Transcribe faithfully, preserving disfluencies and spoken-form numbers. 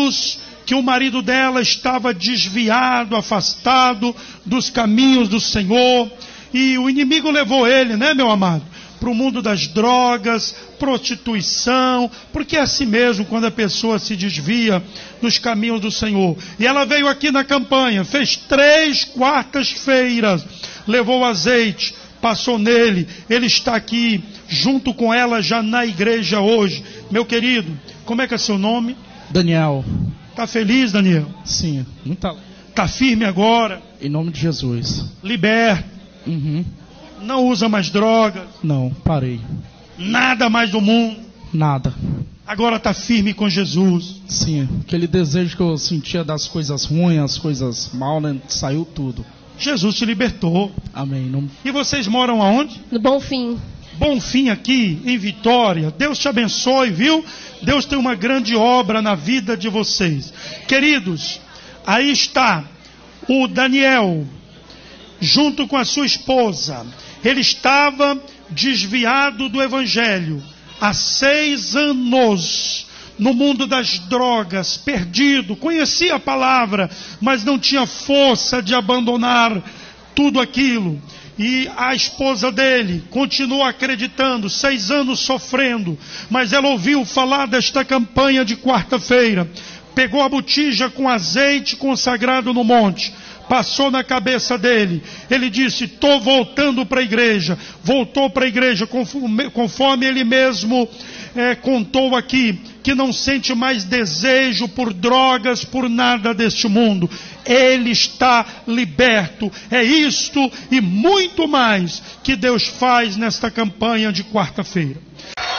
anos que o marido dela estava desviado, afastado dos caminhos do Senhor, e o inimigo levou ele, né, meu amado, para o mundo das drogas, prostituição, porque é assim mesmo quando a pessoa se desvia dos caminhos do Senhor. E ela veio aqui na campanha, fez três quartas-feiras, levou azeite, passou nele, ele está aqui junto com ela já na igreja hoje. Meu querido, como é que é seu nome? Daniel. Tá feliz, Daniel? Sim, muito alegre. Tá firme agora? Em nome de Jesus. Liberto. Uhum. Não usa mais drogas. Não, parei. Nada mais do mundo. Nada. Agora tá firme com Jesus. Sim, aquele desejo que eu sentia das coisas ruins, as coisas mal, né? Saiu tudo. Jesus te libertou. Amém. Não... E vocês moram aonde? No Bonfim. Bonfim aqui, em Vitória. Deus te abençoe, viu? Deus tem uma grande obra na vida de vocês. Queridos, aí está o Daniel, junto com a sua esposa. Ele estava desviado do Evangelho há seis anos, no mundo das drogas, perdido, conhecia a palavra, mas não tinha força de abandonar tudo aquilo. E a esposa dele continuou acreditando, seis anos sofrendo, mas ela ouviu falar desta campanha de quarta-feira, pegou a botija com azeite consagrado no monte, passou na cabeça dele, ele disse: estou voltando para a igreja. Voltou para a igreja, conforme, conforme ele mesmo é, contou aqui, que não sente mais desejo por drogas, por nada deste mundo. Ele está liberto. É isto e muito mais que Deus faz nesta campanha de quarta-feira.